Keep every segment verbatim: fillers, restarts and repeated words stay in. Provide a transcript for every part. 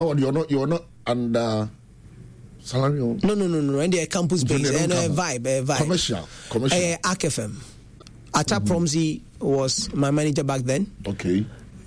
Oh, you're not you're not under salary? Or? No, no, no, no. And they're campus based and uh, vibe, uh, vibe. Commercial, commercial. Uh, A C F M. Ata mm-hmm. Promzi was my manager back then. Okay.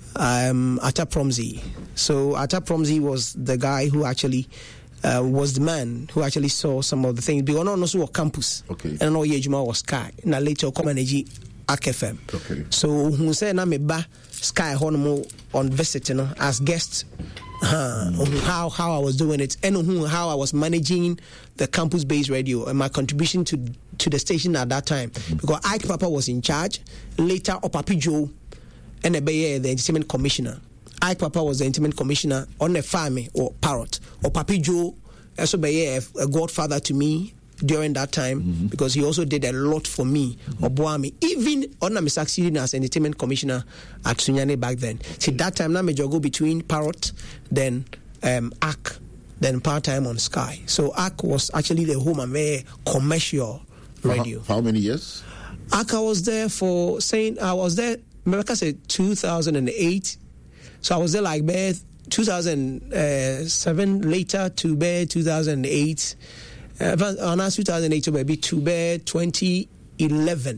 Um, Ata Promzi. So Ata Promzi was the guy who actually uh, was the man who actually saw some of the things. Because no, no, so campus. Okay. And no, Yejuma was Sky. Now later, come and A C F M. Okay. So who said na me ba Sky Honomo on visit, you know, as guest. Uh, mm. how how I was doing it and how I was managing the campus-based radio and my contribution to to the station at that time, mm. because Ike Papa was in charge. Later, Opapi Joe and the entertainment commissioner. Ike Papa was the entertainment commissioner on the farm or Parrot. Opapi Joe also be a godfather to me during that time, mm-hmm. because he also did a lot for me, mm-hmm. Obuami. Even on I'm succeeding as entertainment commissioner at Sunyani back then. Okay. See that time now me go between Parrot, then um A C, then part time on Sky. So A C was actually the home and very commercial radio. For how, how many years? A C I was there for saying I was there. Remember I said two thousand eight. So I was there like there two thousand seven later to there two thousand eight. Uh, on two thousand eight, maybe to be twenty eleven.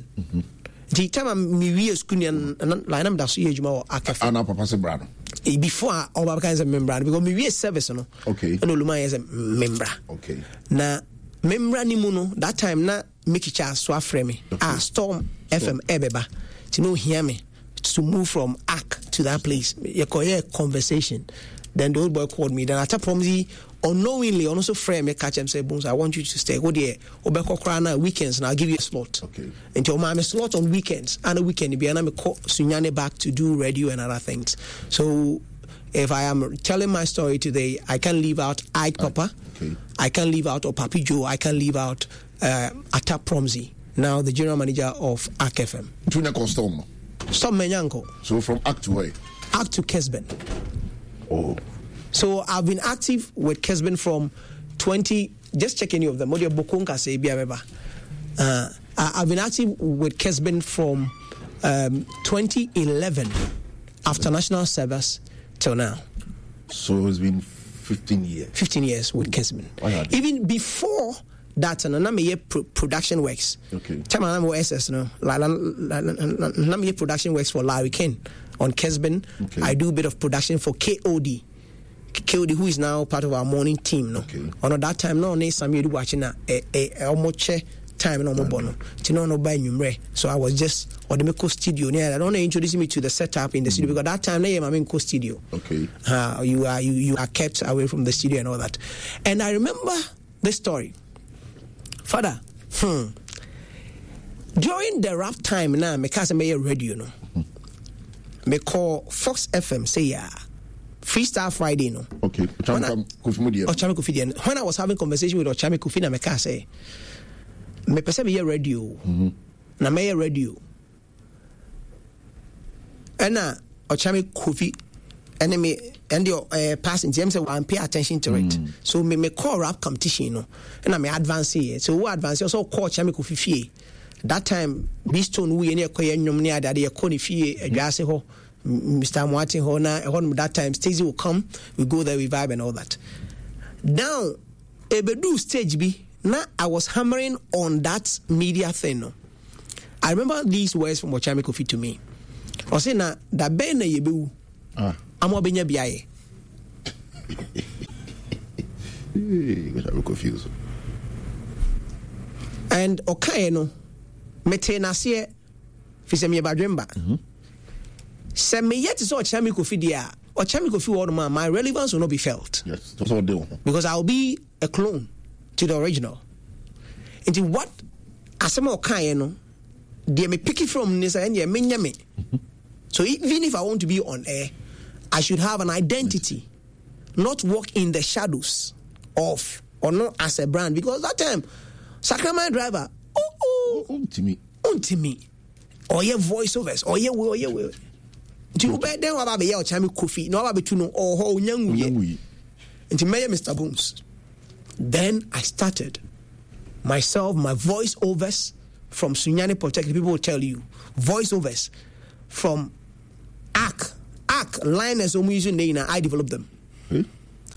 The time I'm me school and line up that so you A C F. Ana papa se brano. Before all Baba kinds of member because me we service no. Okay. And Oluma is a member. Okay. Na member ni mu no that time na make cha so afre me. Ah Storm F M ebeba. To know hear me to move from A C to that place. You call a conversation. Then the old boy called me. Then after promising unknowingly, also friend me catch him say, "Bones, I want you to stay. Go there. Obeko krana weekends, and I'll give you a slot." Okay. Until my slot on weekends, and a weekend, be and call Sunyani back to do radio and other things. So, if I am telling my story today, I can leave out Ike Papa. Okay. I can leave out Opapi Joe. I can leave out uh, Ata Promzi, now the general manager of A C F M. Stop Menyanko. So from A C to where? A C to Kesben. Oh. So I've been active with Kesben from twenty. Just checking you of them. Uh, I've been active with Kesben from um, twenty eleven after national service till now. So it's been fifteen years. Fifteen years with Kesben. Oh, even before that, and I'm a production works. Okay. Time I'm S S no. Like I'm a production works for Larry Ken on Kesben. Okay. I do a bit of production for K O D. K O D, who is now part of our morning team, no. Okay. On that time, no, ne some you watching a a almost time no more bono. No no buy numre. So I was just or the Meko studio. Yeah, I don't know introduce me to the setup in the studio because that time I am co studio. Okay. Uh, you are you you are kept away from the studio and all that. And I remember this story. Father, hmm. During the rough time now, me cast me radio no. Me call Fox F M say yeah. Freestyle Friday, no. Okay. Ochame Kofi. When I was having conversation with Ochame Kofi, na me ka say, me pese me hear radio. Mm-hmm. Na me hear radio. And na Ochame Kofi, and me and your uh, passing James say, "I pay attention to it." Mm. So me me call rap competition, no. And I me advance here. So who advance? Also call Ochame Kofi fie. That time, Beastone we any koye nyom ni adade ye koni fie adwase ho. Mister Martin Hona, that time, Stacey will come, we go there, we vibe and all that. Now, Ebedu stage B, now I was hammering on that media thing. No? I remember these words from Ochame Kofi to me. I say, na, da ben na yebu, amo benya biaye. I'm confused. And okay, no, mete na siye, fise miye badremba. Say me yet is Ochame Kofi dia. Ochame Kofi word man, my relevance will not be felt. Yes, that's what they want. Because I'll be a clone to the original. Into what asema okan no, they me pick it from this and yeah, me me. So even if I want to be on air, I should have an identity, not walk in the shadows of or not as a brand. Because that time, Sacramento driver, oh oh, to me, to me, or your voiceovers, or your way, or your way. Do you bet them about the Ochame Kofi? No, about to know oh, young we into Mayor Mister Bones. Then I started myself, my voiceovers from Sunyani Polytechnic. People will tell you voiceovers from A C, A C, Linus Omuizu Nena. I developed them. Hmm?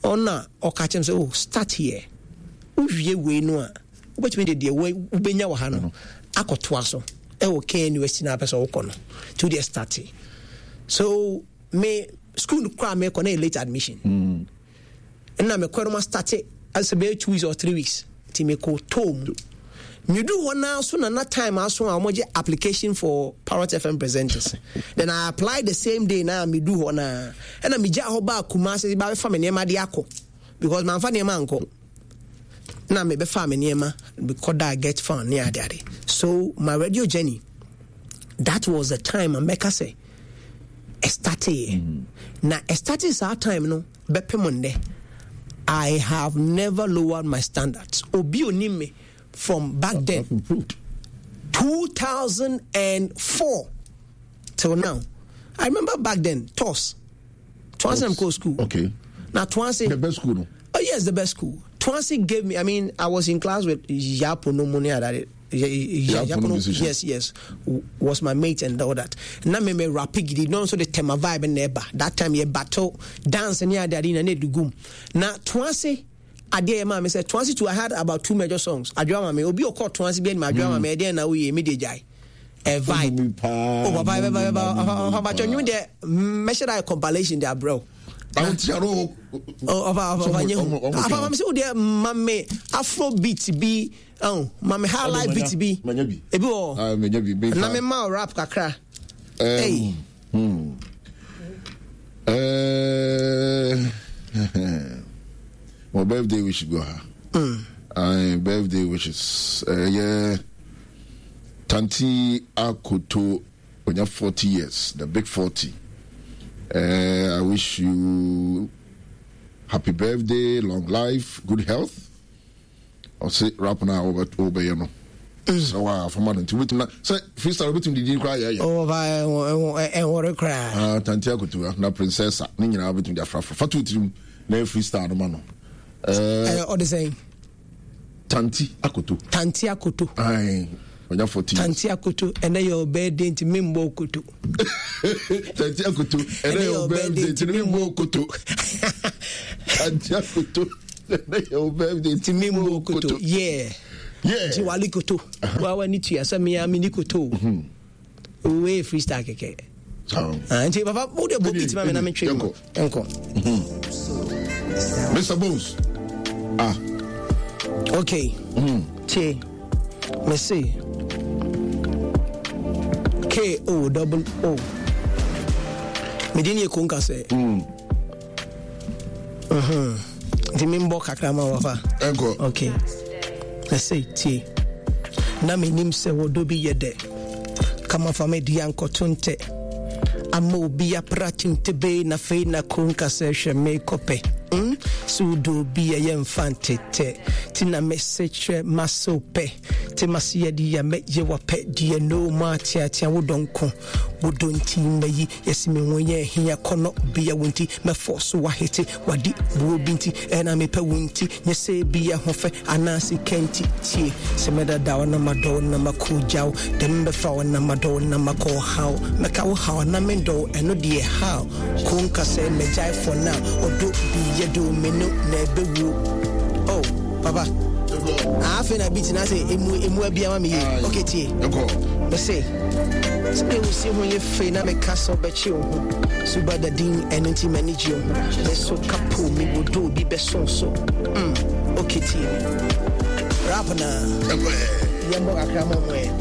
ɔna ɔka kyɛm sɛ oh start here wowie wei no a wobɛtumi de deɛ wobɛnya wɔ ha no akɔtoa so ɛwɔ K N U S T na apɛ sɛ wokɔ no to deɛ start. So me school kora mekɔ na late admission ɛna mekɔ no ma start as about two weeks or three weeks ti mekɔ tom me do one now so na time aso a omoje application for Parrot F M presenters. Then I applied the same day na me do one na and me ja ho ba Kumasi ba fa me niema de akọ because man fa niema anko na me be fa me niema because I get fun near daddy. So my radio journey, that was the time I make us say started mm. na started our time no be Monday. I have never lowered my standards. Obi onime from back then, two thousand four till now. I remember back then, T O S, Twansi Co School. Okay. Now Twansi, the best school. No? Oh yes, the best school. Twansi gave me. I mean, I was in class with Yapo no money that it. Yes, yes, was my mate and all that. Now me me rapid did not so the tema vibe and neighbor. That time you battle dance and yeah, daddy and need to go. Now Twansi. I dare mama said twice to I had about two major songs. I drama me obi okọ twice be my drama me there na we immediate jai. A vibe. Oh baba baba baba baba you there measure that compilation there bro. I oh of of of mama say there mama afro beat be oh mama high life beat be. Ebi o. Ah me be. Na me ma rap kakra. Hey. Hmm. Eh my birthday wish go ha. Mm. Uh, birthday wishes. Uh, yeah. Tanti Akoto when you're forty years, the big forty. Uh, I wish you happy birthday, long life, good health. I'll say rap now over over you know. So uh for man to wait na say freestyle between the cry yeah yeah. Oh by and what cry. Ah Tanti Akoto na princess ni nyina between the afra. Fatu tirim na freestyle no man. Uh, uh, the saying Tanti Akoto. Tanti Akoto. Aye. When you're forty. Tanti Akoto. And then your birthday to Mimbo Koto. Tanti Akoto. And then your birthday to Mimbo Koto. Tanti Akoto. And then your birthday to Mimbo Koto. Yeah. Yeah. Jiwali Koto. Well, I need to say me am Nikoto. We freestyle keke. So. And you papa, what the book is my name? Enko. Enko. Mister Bones. Ah. Okay. Mm-hmm. Che. Me say. K O double O. Me didn't kunka say. Mm. Mhm. The member kakrama wafa. Enko. Okay. Me say che. Na me nim se wodobi yede. Kama fa me dianko tunte. Amo biya pratin tebe na fe na kunka se she me kope. Mm? So do be a young fante tina message masope te masia dia me ye wa pet dia no ma tia tia wo donko wo donti meyi yes me wonye hia kono bia wonti me force wa hete wadi wo binti ena me pe wonti nye se bia hofe anasi kenti tie se me da da na mado na makujaw dem be fa na mado na mako how me ka wo how na me do eno die how kunka se me jai for now odo bi do menu nebewu. Oh, Papa. I feel a bit na say emu emu abia ma me. Okay tie. Me say. So we see when you feel na me castle bechi o. Suba da din energy manage o. Me so kapo me bodo bi be so so. Mm. Okay tie. Rap na. Yambo akra mo mo.